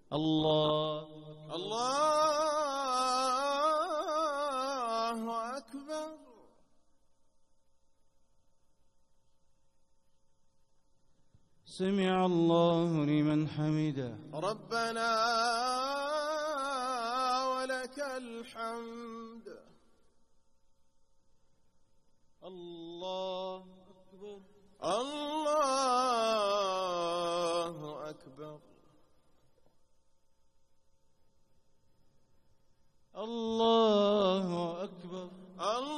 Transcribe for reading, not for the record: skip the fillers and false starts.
الله الله أكبر. سمع الله لمن حمده. ربنا ولك الحمد. الله أكبر. الله أكبر. الله أكبر. الله